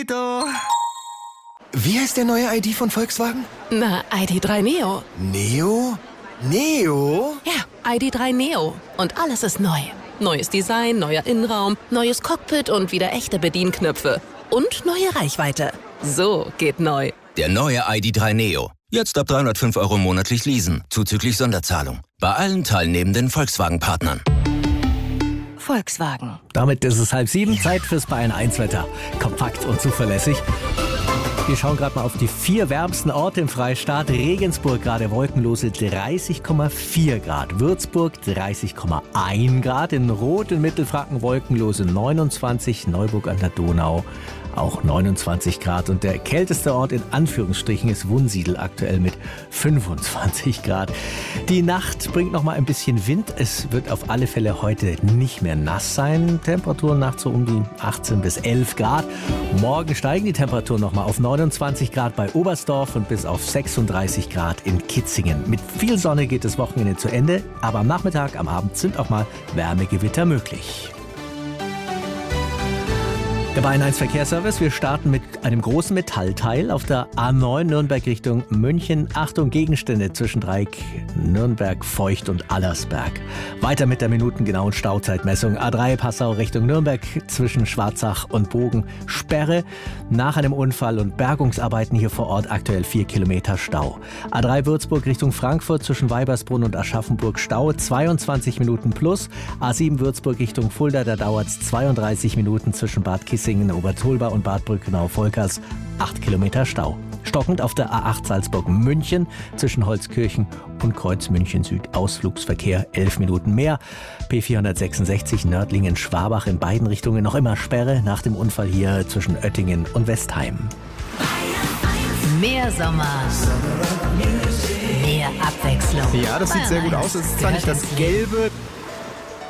Wie heißt der neue ID von Volkswagen? Na, ID.3 Neo. Neo? Neo? Ja, ID.3 Neo. Und alles ist neu. Neues Design, neuer Innenraum, neues Cockpit und wieder echte Bedienknöpfe. Und neue Reichweite. So geht neu. Der neue ID.3 Neo. Jetzt ab 305 € monatlich leasen, zuzüglich Sonderzahlung. Bei allen teilnehmenden Volkswagen-Partnern. Volkswagen. Damit ist es 6:30, Zeit fürs Bayern 1 Wetter. Kompakt und zuverlässig. Wir schauen gerade mal auf die 4 wärmsten Orte im Freistaat. Regensburg gerade wolkenlose 30,4 Grad. Würzburg 30,1 Grad. In Roth in Mittelfranken wolkenlose 29. Neuburg an der Donau auch 29 Grad. Und der kälteste Ort in Anführungsstrichen ist Wunsiedel aktuell mit 25 Grad. Die Nacht bringt noch mal ein bisschen Wind. Es wird auf alle Fälle heute nicht mehr nass sein. Temperaturen nachts so um die 18 bis 11 Grad. Morgen steigen die Temperaturen noch mal auf 29 Grad bei Oberstdorf und bis auf 36 Grad in Kitzingen. Mit viel Sonne geht das Wochenende zu Ende, aber am Nachmittag, am Abend sind auch mal Wärmegewitter möglich. Der Bayern 1 Verkehrsservice. Wir starten mit einem großen Metallteil auf der A9 Nürnberg Richtung München. Achtung, Gegenstände zwischen Dreieck Nürnberg, Feucht und Allersberg. Weiter mit der minutengenauen Stauzeitmessung. A3 Passau Richtung Nürnberg zwischen Schwarzach und Bogen. Sperre nach einem Unfall und Bergungsarbeiten hier vor Ort. Aktuell 4 Kilometer Stau. A3 Würzburg Richtung Frankfurt zwischen Weibersbrunn und Aschaffenburg Stau. 22 Minuten plus. A7 Würzburg Richtung Fulda. Da dauert es 32 Minuten zwischen Bad Kissingen, Obertolba und Bad Brückenau-Volkers. 8 Kilometer Stau. Stockend auf der A8 Salzburg-München zwischen Holzkirchen und Kreuz München Süd. Ausflugsverkehr 11 Minuten mehr. P466 Nördlingen-Schwabach in beiden Richtungen noch immer Sperre nach dem Unfall hier zwischen Oettingen und Westheim. Mehr Sommer. Mehr Abwechslung. Ja, das sieht sehr gut aus. Es ist zwar nicht das gelbe